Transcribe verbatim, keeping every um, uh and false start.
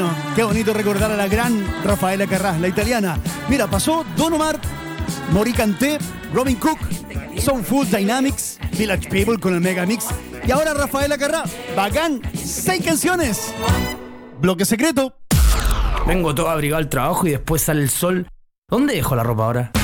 Bueno, qué bonito recordar a la gran Rafaela Carrà, la italiana. Mira, pasó Don Omar, Mori Kanté, Robin Cook, Soulful Dynamics, Village People con el Megamix. Y ahora Rafaela Carrà, bacán, seis canciones. Bloque secreto. Vengo todo abrigado al trabajo y después sale el sol. ¿Dónde dejo la ropa ahora?